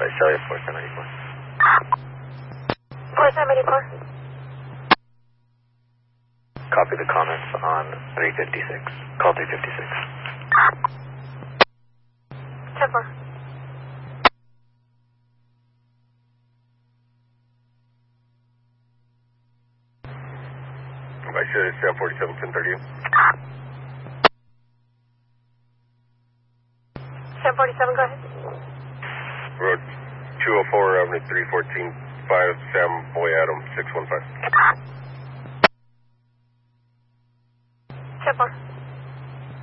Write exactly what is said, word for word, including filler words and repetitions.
Sorry, Charlie four seven eight four. four seven eight four. Copy the comments on three fifty-six. Call three fifty-six. ten four. I should have seven forty-seven, ten thirty. ten forty-seven, go ahead. Road two oh four, Avenue three fourteen, five, Sam Boy Adam, six one five.